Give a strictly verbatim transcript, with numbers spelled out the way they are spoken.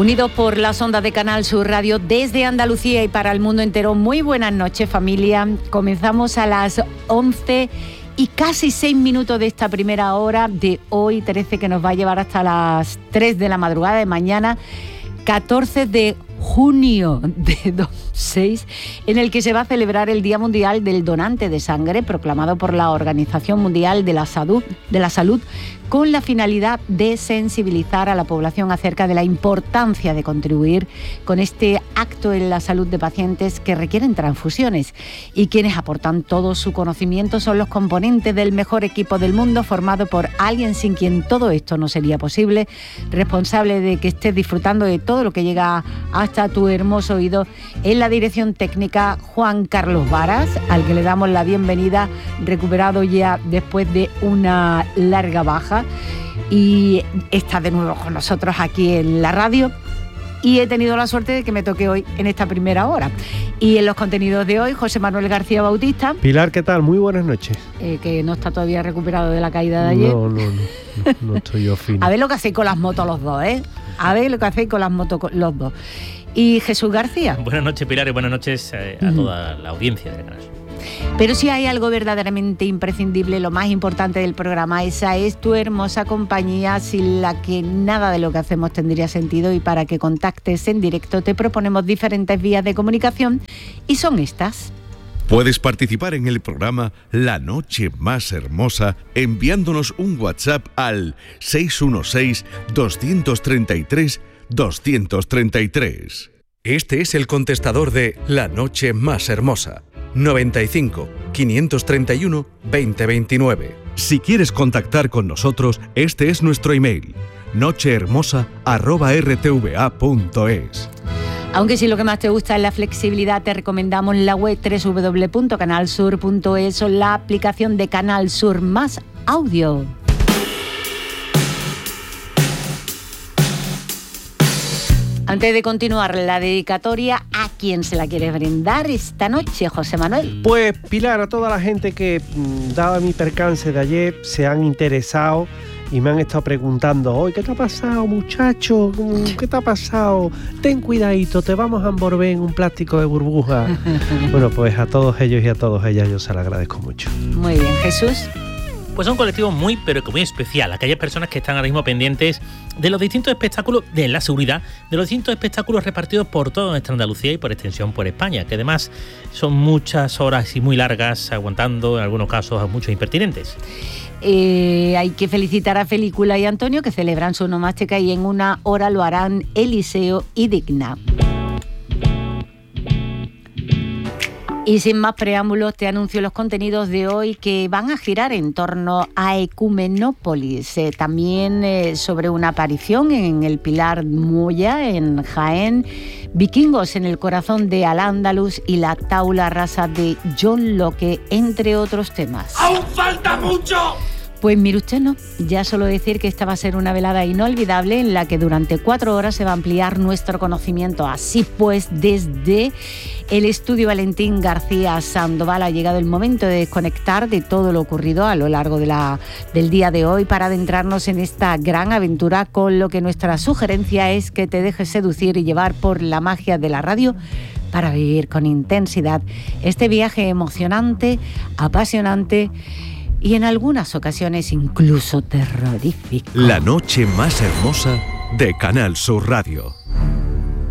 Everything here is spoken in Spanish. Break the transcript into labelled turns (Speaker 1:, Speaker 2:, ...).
Speaker 1: Unidos por las ondas de Canal Sur Radio desde Andalucía y para el mundo entero. Muy buenas noches, familia. Comenzamos a las once y casi seis minutos de esta primera hora de hoy, trece, que nos va a llevar hasta las tres de la madrugada de mañana, catorce de junio de dos mil seis, en el que se va a celebrar el Día Mundial del Donante de Sangre, proclamado por la Organización Mundial de la Salud, de la Salud, con la finalidad de sensibilizar a la población acerca de la importancia de contribuir con este acto en la salud de pacientes que requieren transfusiones. Y quienes aportan todo su conocimiento son los componentes del mejor equipo del mundo, formado por alguien sin quien todo esto no sería posible, responsable de que estés disfrutando de todo lo que llega hasta tu hermoso oído. En la dirección técnica, Juan Carlos Varas, al que le damos la bienvenida, recuperado ya después de una larga baja, y está de nuevo con nosotros aquí en la radio. Y he tenido la suerte de que me toque hoy en esta primera hora. Y en los contenidos de hoy, José Manuel García Bautista.
Speaker 2: Pilar, ¿qué tal? Muy buenas noches.
Speaker 1: Eh, que no está todavía recuperado de la caída de ayer.
Speaker 2: No, no, no, no, no estoy yo fino.
Speaker 1: A ver lo que hacéis con las motos los dos, ¿eh? A ver lo que hacéis con las motos los dos. Y Jesús García.
Speaker 3: Buenas noches, Pilar, y buenas noches eh, a toda la audiencia de Canal Sur.
Speaker 1: Pero si hay algo verdaderamente imprescindible, lo más importante del programa, esa es tu hermosa compañía, sin la que nada de lo que hacemos tendría sentido, y para que contactes en directo te proponemos diferentes vías de comunicación y son estas.
Speaker 4: Puedes participar en el programa La Noche Más Hermosa enviándonos un WhatsApp al seis uno seis, dos tres tres, dos tres tres.
Speaker 5: Este es el contestador de La Noche Más Hermosa. noventa y cinco, quinientos treinta y uno, veinte veintinueve.
Speaker 4: Si quieres contactar con nosotros, este es nuestro email: nochehermosa arroba r t v a punto es.
Speaker 1: Aunque si lo que más te gusta es la flexibilidad, te recomendamos la web doble u doble u doble u punto canal sur punto es o la aplicación de Canal Sur Más Audio. Antes de continuar la dedicatoria, ¿a quién se la quieres brindar esta noche, José Manuel?
Speaker 2: Pues, Pilar, a toda la gente que, dado mi percance de ayer, se han interesado y me han estado preguntando: hoy, ¿qué te ha pasado, muchacho? ¿Qué te ha pasado? Ten cuidadito, te vamos a envolver en un plástico de burbuja. Bueno, pues a todos ellos y a todas ellas yo se lo agradezco mucho.
Speaker 1: Muy bien, Jesús.
Speaker 3: Pues son un colectivo muy, pero que muy especial. Aquellas personas que están ahora mismo pendientes de los distintos espectáculos, de la seguridad, de los distintos espectáculos repartidos por toda nuestra Andalucía y por extensión por España, que además son muchas horas y muy largas, aguantando en algunos casos a muchos impertinentes.
Speaker 1: Eh, hay que felicitar a Felícula y Antonio, que celebran su onomástica, y en una hora lo harán Eliseo y Digna. Y sin más preámbulos, te anuncio los contenidos de hoy, que van a girar en torno a Ecumenópolis, eh, también eh, sobre una aparición en el Pilar Moya, en Jaén, vikingos en el corazón de Al-Ándalus y la tabla rasa de John Locke, entre otros temas.
Speaker 6: ¡Aún falta mucho!
Speaker 1: Pues mire usted, no, ya solo decir que esta va a ser una velada inolvidable en la que durante cuatro horas se va a ampliar nuestro conocimiento. Así pues, desde el estudio Valentín García Sandoval ha llegado el momento de desconectar de todo lo ocurrido a lo largo de la, del día de hoy para adentrarnos en esta gran aventura, con lo que nuestra sugerencia es que te dejes seducir y llevar por la magia de la radio para vivir con intensidad este viaje emocionante, apasionante y en algunas ocasiones incluso terrorífico.
Speaker 4: La Noche Más Hermosa de Canal Sur Radio.